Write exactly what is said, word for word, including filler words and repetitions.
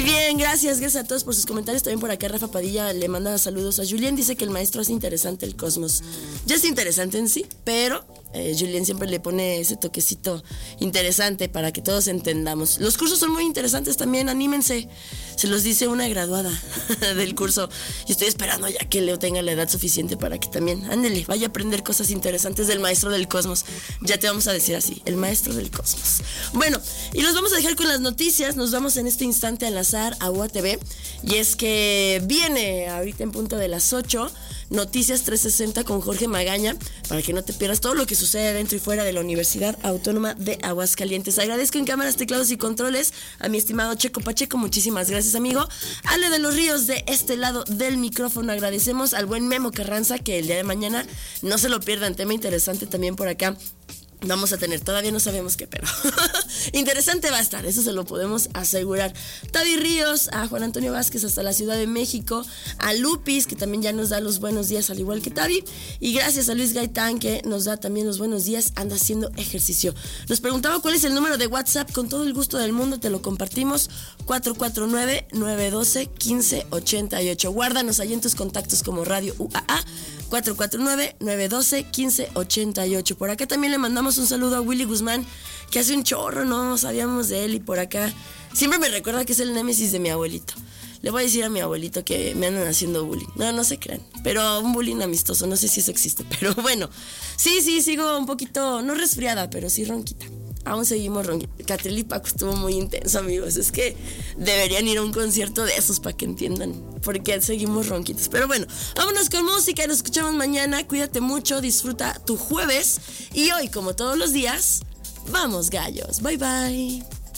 bien, gracias, gracias a todos por sus comentarios. También por acá Rafa Padilla le manda saludos a Julien. Dice que el maestro hace interesante el cosmos. Ya es interesante en sí, pero eh, Julien siempre le pone ese toquecito interesante para que todos entendamos. Los cursos son muy interesantes también, anímense. Se los dice una graduada del curso. Y estoy esperando ya que Leo tenga la edad suficiente para que también, ándele, vaya a aprender cosas interesantes del maestro del cosmos. Ya te vamos a decir así, el maestro del cosmos. Bueno, y los vamos a dejar con las noticias. Nos vamos en este instante a enlazar a U A T V. Y es que viene ahorita en punto de las ocho, Noticias trescientos sesenta con Jorge Magaña, para que no te pierdas todo lo que sucede dentro y fuera de la Universidad Autónoma de Aguascalientes. Agradezco en cámaras, teclados y controles a mi estimado Checo Pacheco, muchísimas gracias, amigo. Ale de los Ríos, de este lado del micrófono, agradecemos al buen Memo Carranza, que el día de mañana no se lo pierdan, tema interesante también por acá vamos a tener, todavía no sabemos qué, pero interesante va a estar, eso se lo podemos asegurar. Tavi Ríos, a Juan Antonio Vázquez hasta la Ciudad de México, a Lupis, que también ya nos da los buenos días al igual que Tavi, y gracias a Luis Gaitán, que nos da también los buenos días, anda haciendo ejercicio. Nos preguntaba cuál es el número de WhatsApp, con todo el gusto del mundo te lo compartimos, cuatro cuatro nueve, nueve uno dos, uno cinco ocho ocho. Guárdanos ahí en tus contactos como Radio U A A, cuatro cuatro nueve, nueve uno dos, uno cinco ocho ocho. Por acá también le mandamos un saludo a Willy Guzmán, que hace un chorro no sabíamos de él, y por acá siempre me recuerda que es el némesis de mi abuelito. Le voy a decir a mi abuelito que me andan haciendo bullying. No, no se crean, pero un bullying amistoso, no sé si eso existe, pero bueno, sí, sí, sigo un poquito, no resfriada, pero sí ronquita. Aún seguimos ronquita. Catril y Paco estuvo muy intenso, amigos. Es que deberían ir a un concierto de esos para que entiendan por qué seguimos ronquitos. Pero bueno, vámonos con música. Nos escuchamos mañana. Cuídate mucho, disfruta tu jueves. Y hoy, como todos los días, vamos gallos. Bye, bye.